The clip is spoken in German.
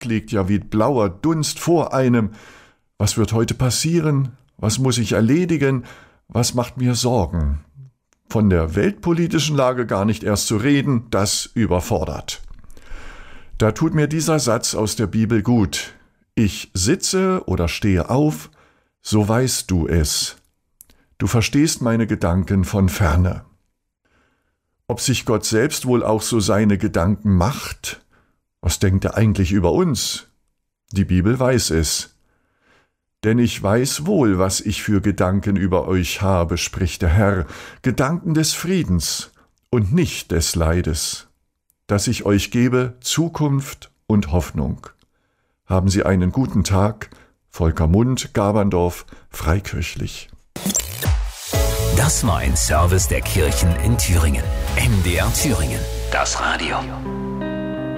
liegt ja wie blauer Dunst vor einem. Was wird heute passieren? Was muss ich erledigen? Was macht mir Sorgen? Von der weltpolitischen Lage gar nicht erst zu reden, das überfordert. Da tut mir dieser Satz aus der Bibel gut. Ich sitze oder stehe auf, so weißt du es. Du verstehst meine Gedanken von ferne. Ob sich Gott selbst wohl auch so seine Gedanken macht? Was denkt er eigentlich über uns? Die Bibel weiß es. Denn ich weiß wohl, was ich für Gedanken über euch habe, spricht der Herr, Gedanken des Friedens und nicht des Leides, dass ich euch gebe Zukunft und Hoffnung. Haben Sie einen guten Tag. Volker Mund, Gaberndorf, Freikirchlich. Das war ein Service der Kirchen in Thüringen. MDR Thüringen, das Radio.